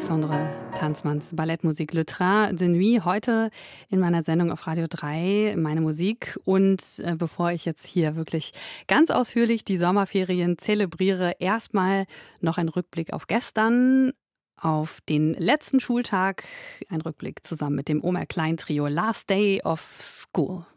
Alexandre Tanzmanns Ballettmusik Le Train de Nuit. Heute in meiner Sendung auf Radio 3 meine Musik. Und bevor ich jetzt hier wirklich ganz ausführlich die Sommerferien zelebriere, erstmal noch ein Rückblick auf gestern, auf den letzten Schultag. Ein Rückblick zusammen mit dem Omer Klein Trio Last Day of School.